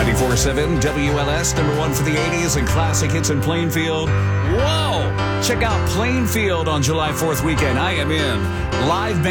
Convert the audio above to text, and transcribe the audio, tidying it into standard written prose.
94.7 WLS, number one for the 80s and classic hits in Plainfield. Whoa! Check out Plainfield on July 4th weekend. I am in. Live band.